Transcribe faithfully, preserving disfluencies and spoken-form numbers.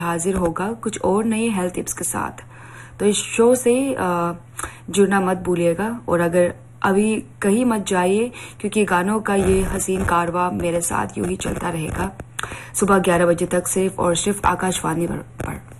हाजिर होगा कुछ और नए हेल्थ टिप्स के साथ। तो इस शो से जुड़ना मत भूलिएगा, और अगर अभी कहीं मत जाइए क्योंकि गानों का ये हसीन कारवा मेरे साथ यूं ही चलता रहेगा सुबह ग्यारह बजे तक सिर्फ और सिर्फ आकाशवाणी पर।